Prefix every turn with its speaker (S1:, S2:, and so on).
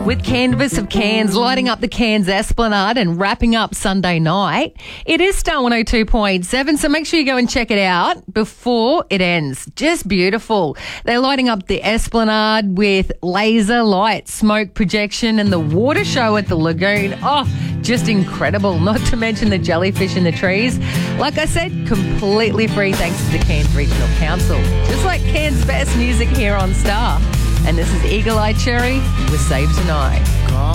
S1: With Canvas of Cairns lighting up the Cairns Esplanade and wrapping up Sunday night, it is Star 102.7, so make sure you go and check it out before it ends. Just beautiful. They're lighting up the Esplanade with laser light, smoke projection and the water show at the lagoon. Oh, just incredible. Not to mention the jellyfish in the trees. Like I said, completely free thanks to the Cairns Regional Council. Just like Cairns' best music here on Star. And this is Eagle Eye Cherry with Save Tonight.